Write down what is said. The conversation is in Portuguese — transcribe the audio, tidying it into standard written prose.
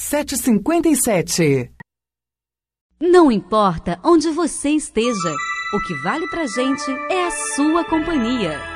7h57. Não importa onde você esteja, o que vale pra gente é a sua companhia.